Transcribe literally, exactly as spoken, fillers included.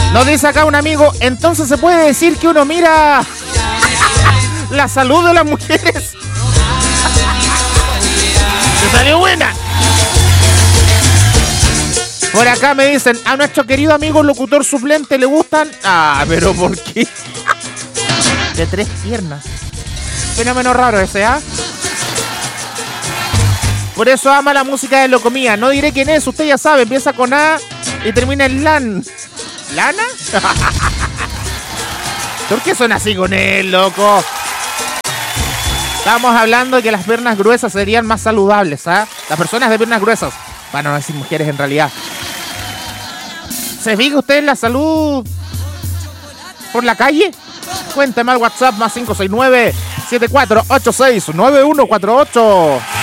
Nos dice acá un amigo, entonces se puede decir que uno mira la salud de las mujeres. ¡Se salió buena! Por acá me dicen, a nuestro querido amigo locutor suplente le gustan... Ah, pero ¿por qué? De tres piernas. Fenómeno raro ese, ¿ah? ¿eh? Por eso ama la música de Locomía. No diré quién es, usted ya sabe, empieza con A y termina en LAN. ¿Lana? ¿Por qué son así con él, loco? Estábamos hablando de que las piernas gruesas serían más saludables, ¿ah? ¿eh? Las personas de piernas gruesas. Bueno, no decir mujeres en realidad. ¿Se fija usted en la salud por la calle? Cuénteme al WhatsApp más cinco seis nueve, siete cuatro ocho seis, nueve uno cuatro ocho.